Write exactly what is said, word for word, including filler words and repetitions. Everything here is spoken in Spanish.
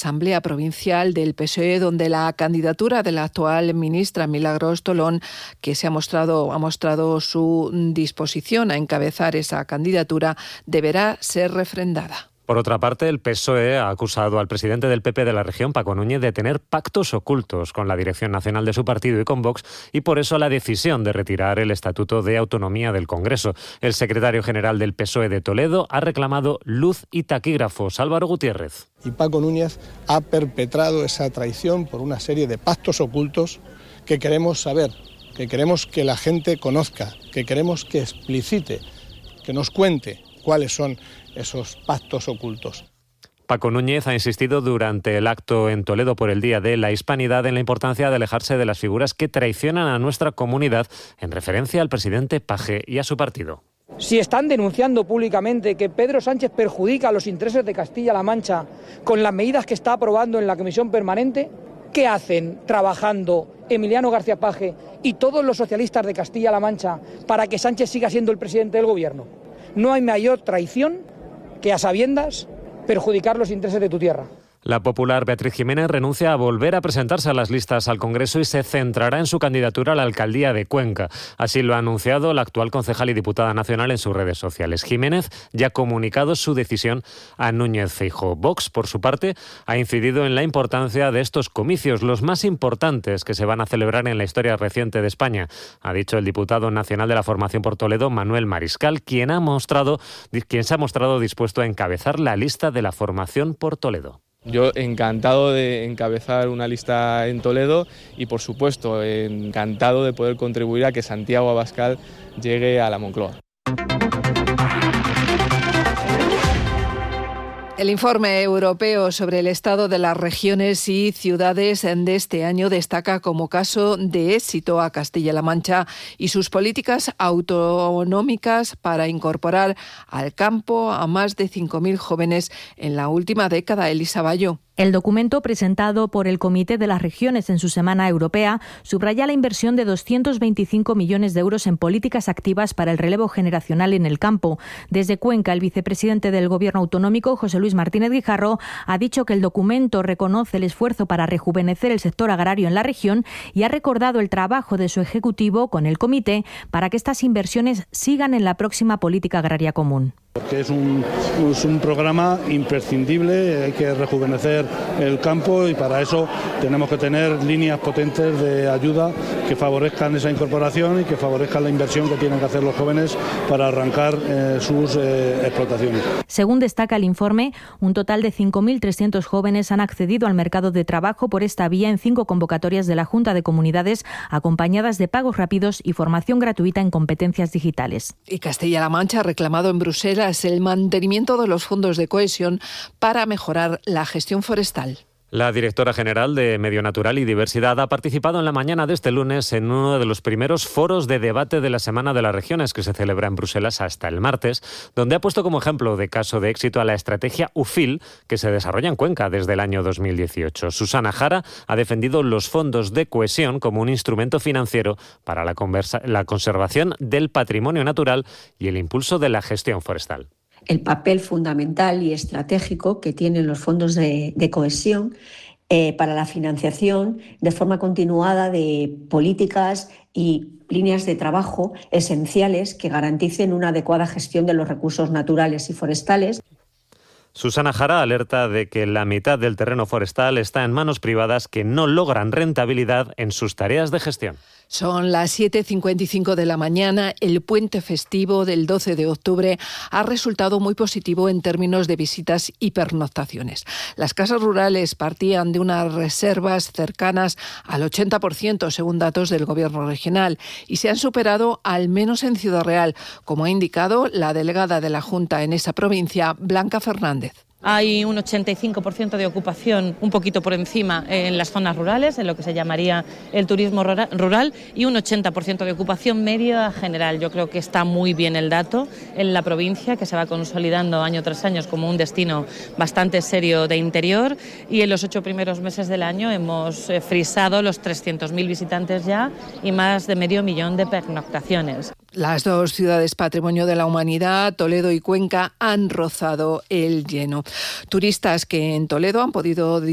Asamblea Provincial del P S O E, donde la candidatura de la actual ministra Milagros Tolón, que se ha mostrado, ha mostrado su disposición a encabezar esa candidatura, deberá ser refrendada. Por otra parte, el P S O E ha acusado al presidente del P P de la región, Paco Núñez, de tener pactos ocultos con la dirección nacional de su partido y con Vox, y por eso la decisión de retirar el Estatuto de Autonomía del Congreso. El secretario general del P S O E de Toledo ha reclamado luz y taquígrafos. Álvaro Gutiérrez. Y Paco Núñez ha perpetrado esa traición por una serie de pactos ocultos que queremos saber, que queremos que la gente conozca, que queremos que explicite, que nos cuente cuáles son esos pactos ocultos. Paco Núñez ha insistido durante el acto en Toledo por el Día de la Hispanidad en la importancia de alejarse de las figuras que traicionan a nuestra comunidad, en referencia al presidente Paje y a su partido. Si están denunciando públicamente que Pedro Sánchez perjudica los intereses de Castilla-La Mancha con las medidas que está aprobando en la Comisión Permanente, ¿qué hacen trabajando Emiliano García Paje y todos los socialistas de Castilla-La Mancha para que Sánchez siga siendo el presidente del gobierno? No hay mayor traición que a sabiendas perjudicar los intereses de tu tierra. La popular Beatriz Jiménez renuncia a volver a presentarse a las listas al Congreso y se centrará en su candidatura a la alcaldía de Cuenca. Así lo ha anunciado la actual concejal y diputada nacional en sus redes sociales. Jiménez ya ha comunicado su decisión a Núñez Feijóo. Vox, por su parte, ha incidido en la importancia de estos comicios, los más importantes que se van a celebrar en la historia reciente de España, ha dicho el diputado nacional de la formación por Toledo, Manuel Mariscal, quien, ha mostrado, quien se ha mostrado dispuesto a encabezar la lista de la formación por Toledo. Yo encantado de encabezar una lista en Toledo y, por supuesto, encantado de poder contribuir a que Santiago Abascal llegue a la Moncloa. El informe europeo sobre el estado de las regiones y ciudades de este año destaca como caso de éxito a Castilla-La Mancha y sus políticas autonómicas para incorporar al campo a más de cinco mil jóvenes en la última década. Elisa Bayo. El documento presentado por el Comité de las Regiones en su Semana Europea subraya la inversión de doscientos veinticinco millones de euros en políticas activas para el relevo generacional en el campo. Desde Cuenca, el vicepresidente del Gobierno autonómico, José Luis Martínez Guijarro, ha dicho que el documento reconoce el esfuerzo para rejuvenecer el sector agrario en la región y ha recordado el trabajo de su ejecutivo con el comité para que estas inversiones sigan en la próxima política agraria común. Porque es un, es un programa imprescindible, hay que rejuvenecer el campo y para eso tenemos que tener líneas potentes de ayuda que favorezcan esa incorporación y que favorezcan la inversión que tienen que hacer los jóvenes para arrancar eh, sus eh, explotaciones. Según destaca el informe, un total de cinco mil trescientos jóvenes han accedido al mercado de trabajo por esta vía en cinco convocatorias de la Junta de Comunidades, acompañadas de pagos rápidos y formación gratuita en competencias digitales. Y Castilla-La Mancha ha reclamado en Bruselas el mantenimiento de los fondos de cohesión para mejorar la gestión forestal. La directora general de Medio Natural y Diversidad ha participado en la mañana de este lunes en uno de los primeros foros de debate de la Semana de las Regiones que se celebra en Bruselas hasta el martes, donde ha puesto como ejemplo de caso de éxito a la estrategia U F I L que se desarrolla en Cuenca desde el año dos mil dieciocho. Susana Jara ha defendido los fondos de cohesión como un instrumento financiero para la, conversa- la conservación del patrimonio natural y el impulso de la gestión forestal. El papel fundamental y estratégico que tienen los fondos de, de cohesión eh, para la financiación de forma continuada de políticas y líneas de trabajo esenciales que garanticen una adecuada gestión de los recursos naturales y forestales. Susana Jara alerta de que la mitad del terreno forestal está en manos privadas que no logran rentabilidad en sus tareas de gestión. Son las siete cincuenta y cinco de la mañana. El puente festivo del doce de octubre ha resultado muy positivo en términos de visitas y pernoctaciones. Las casas rurales partían de unas reservas cercanas al ochenta por ciento, según datos del Gobierno regional, y se han superado al menos en Ciudad Real, como ha indicado la delegada de la Junta en esa provincia, Blanca Fernández. Hay un ochenta y cinco por ciento de ocupación, un poquito por encima, en las zonas rurales, en lo que se llamaría el turismo rural, y un ochenta por ciento de ocupación media general. Yo creo que está muy bien el dato en la provincia, que se va consolidando año tras año como un destino bastante serio de interior, y en los ocho primeros meses del año hemos frisado los trescientos mil visitantes ya y más de medio millón de pernoctaciones. Las dos ciudades patrimonio de la humanidad, Toledo y Cuenca, han rozado el lleno. Turistas que en Toledo han podido